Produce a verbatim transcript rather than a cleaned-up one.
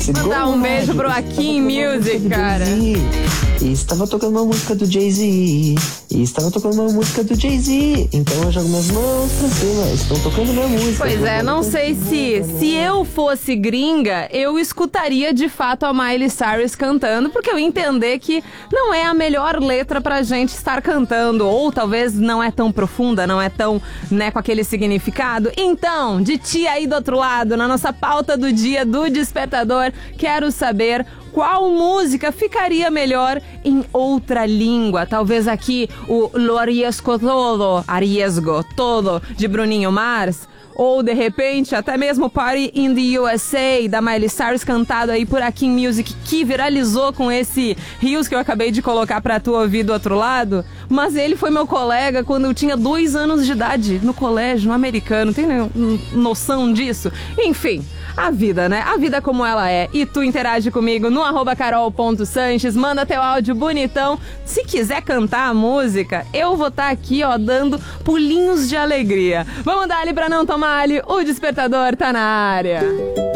Mandar um beijo pro Akin Music, cara. E estava tocando uma música do Jay-Z. E estava tocando uma música do Jay-Z. Então eu jogo minhas mãos pra cima. Estão tocando minha música. Pois é, não sei se se eu fosse gringa, eu escutaria de fato a Miley Cyrus cantando, porque eu entender que não é a melhor letra pra gente estar cantando, ou talvez não é tão profunda, não é tão, né, com aquele significado. Então, de ti aí do outro lado, na nossa pauta do dia do Despertador, quero saber qual música ficaria melhor em outra língua. Talvez aqui o Lo Arriesgo Todo, Arriesgo Todo, de Bruninho Mars. Ou, de repente, até mesmo Party in the U S A, da Miley Cyrus, cantado aí por Akin Music, que viralizou com esse Rios que eu acabei de colocar pra tu ouvir do outro lado. Mas ele foi meu colega quando eu tinha dois anos de idade, no colégio, no americano. Tem noção disso? Enfim, a vida, né? A vida como ela é. E tu interage comigo no arroba carol ponto sanches, manda teu áudio bonitão. Se quiser cantar a música, eu vou estar aqui, ó, dando pulinhos de alegria. Vamos dar ali pra não tomar ali, o Despertador tá na área.